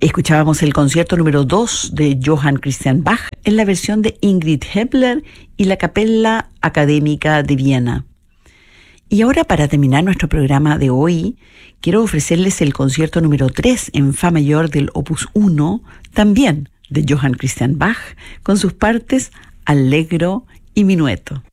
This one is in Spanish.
Escuchábamos el concierto número 2 de Johann Christian Bach en la versión de Ingrid Hebler y la Capella Académica de Viena. Y ahora, para terminar nuestro programa de hoy, quiero ofrecerles el concierto número 3 en Fa mayor del Opus 1, también de Johann Christian Bach, con sus partes Allegro y Minueto.